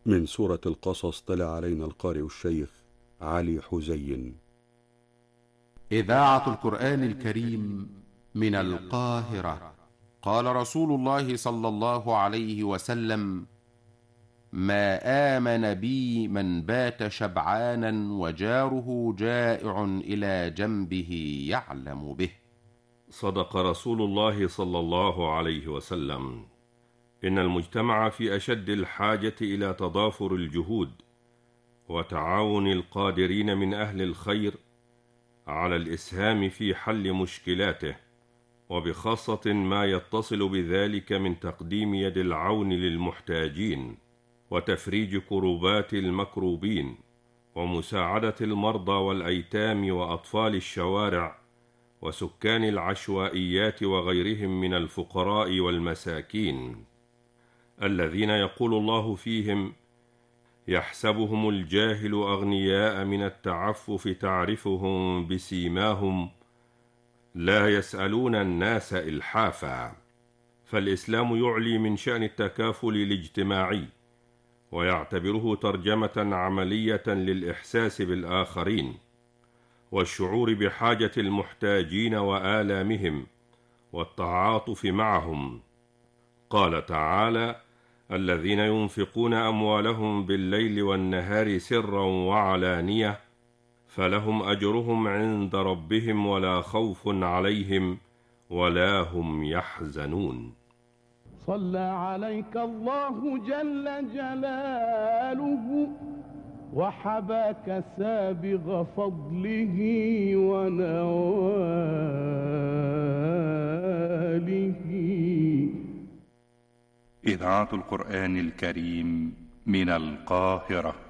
من سورة القصص تلا علينا القارئ الشيخ علي حزين. إذاعة القرآن الكريم من القاهرة. قال رسول الله صلى الله عليه وسلم: ما آمن بي من بات شبعانا وجاره جائع إلى جنبه يعلم به. صدق رسول الله صلى الله عليه وسلم: إن المجتمع في أشد الحاجة إلى تضافر الجهود وتعاون القادرين من أهل الخير على الإسهام في حل مشكلاته، وبخاصة ما يتصل بذلك من تقديم يد العون للمحتاجين وتفريج كروبات المكروبين ومساعدة المرضى والأيتام وأطفال الشوارع وسكان العشوائيات وغيرهم من الفقراء والمساكين الذين يقول الله فيهم: يحسبهم الجاهل أغنياء من التعفف تعرفهم بسيماهم لا يسألون الناس إلحافا. فالإسلام يعلي من شأن التكافل الاجتماعي ويعتبره ترجمة عملية للإحساس بالآخرين والشعور بحاجة المحتاجين وآلامهم والتعاطف معهم. قال تعالى: الذين ينفقون أموالهم بالليل والنهار سرا وعلانية فلهم أجرهم عند ربهم ولا خوف عليهم ولا هم يحزنون. صلى عليك الله جل جلاله وحباك سابغ فضله ونواله. إذاعة القرآن الكريم من القاهرة.